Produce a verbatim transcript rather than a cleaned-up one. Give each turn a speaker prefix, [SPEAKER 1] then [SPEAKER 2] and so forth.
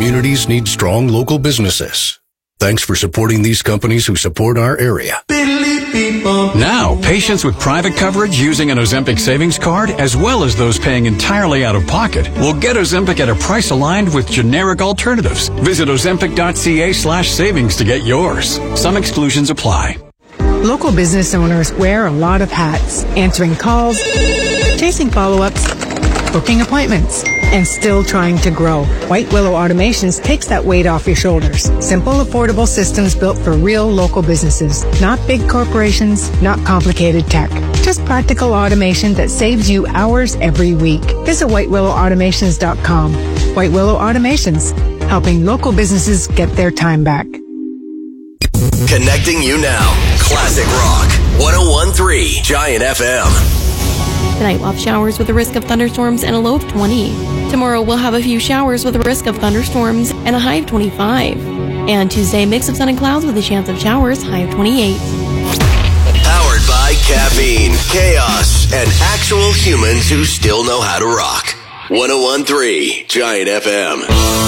[SPEAKER 1] communities need strong local businesses. Thanks for supporting these companies who support our area.
[SPEAKER 2] Now, patients with private coverage using an Ozempic savings card, as well as those paying entirely out of pocket, will get Ozempic at a price aligned with generic alternatives. Visit ozempic.ca slash savings to get yours. Some exclusions apply.
[SPEAKER 3] Local business owners wear a lot of hats, answering calls, chasing follow-ups, booking appointments, and still trying to grow. White Willow Automations takes that weight off your shoulders. Simple, affordable systems built for real local businesses. Not big corporations, not complicated tech. Just practical automation that saves you hours every week. Visit white willow automations dot com. White Willow Automations, helping local businesses get their time back.
[SPEAKER 4] Connecting you now. Classic Rock. one oh one point three Giant F M.
[SPEAKER 5] Tonight we'll have showers with a risk of thunderstorms and a low of twenty. Tomorrow we'll have a few showers with a risk of thunderstorms and a high of twenty-five. And Tuesday, mix of sun and clouds with a chance of showers, high of twenty-eight.
[SPEAKER 4] Powered by caffeine, chaos, and actual humans who still know how to rock. one oh one point three Giant F M.